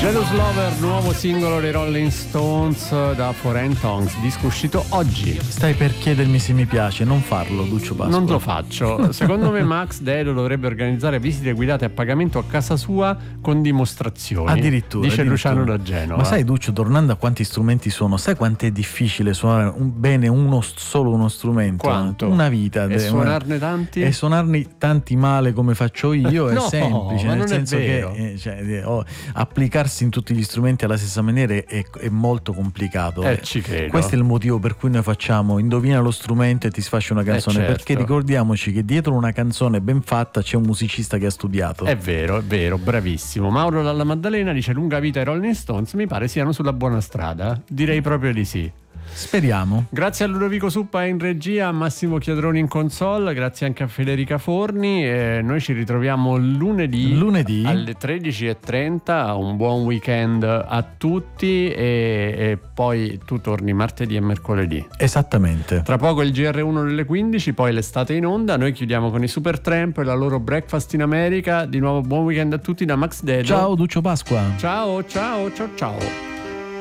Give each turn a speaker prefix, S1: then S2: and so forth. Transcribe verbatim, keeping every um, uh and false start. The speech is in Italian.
S1: Jealous Lover, nuovo singolo dei Rolling Stones da Foreign Tongues, disco uscito oggi.
S2: Stai per chiedermi se mi piace, non farlo, Duccio Pasqua.
S1: Non lo faccio. Secondo me Max Dedo dovrebbe organizzare visite guidate a pagamento a casa sua con dimostrazioni.
S2: Addirittura.
S1: Dice
S2: addirittura.
S1: Luciano da Genova.
S2: Ma sai, Duccio, tornando a quanti strumenti sono, sai quanto è difficile suonare un, bene uno solo uno strumento?
S1: Quanto?
S2: Una vita.
S1: E
S2: de,
S1: suonarne
S2: una,
S1: tanti?
S2: E suonarne tanti male come faccio io è
S1: no,
S2: semplice,
S1: ma
S2: nel
S1: non
S2: senso
S1: è vero.
S2: che eh, cioè, oh, applicarsi in tutti gli strumenti alla stessa maniera è, è molto complicato.
S1: Eh, ci credo.
S2: Questo è il motivo per cui noi facciamo indovina lo strumento e ti sfascia una canzone,
S1: Eh, certo.
S2: perché ricordiamoci che dietro una canzone ben fatta c'è un musicista che ha studiato.
S1: È vero, è vero, bravissimo. Mauro dalla Maddalena dice: lunga vita ai Rolling Stones, mi pare siano sulla buona strada. Direi proprio di sì.
S2: Speriamo.
S1: Grazie a Ludovico Suppa in regia, a Massimo Chiadroni in console, grazie anche a Federica Forni. E noi ci ritroviamo lunedì,
S2: lunedì
S1: alle tredici e trenta. Un buon weekend a tutti e, e poi tu torni martedì e mercoledì.
S2: Esattamente.
S1: Tra poco il G R uno delle quindici, poi l'estate in onda. Noi chiudiamo con i Supertramp e la loro Breakfast in America. Di nuovo buon weekend a tutti da Max Dedo.
S2: Ciao Duccio Pasqua.
S1: Ciao ciao ciao ciao.